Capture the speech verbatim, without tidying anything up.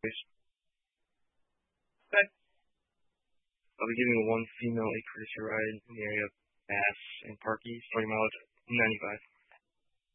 Please. Okay. I'll be giving one female a courtesy ride in the area of Bass and Parky, starting mileage ninety-five.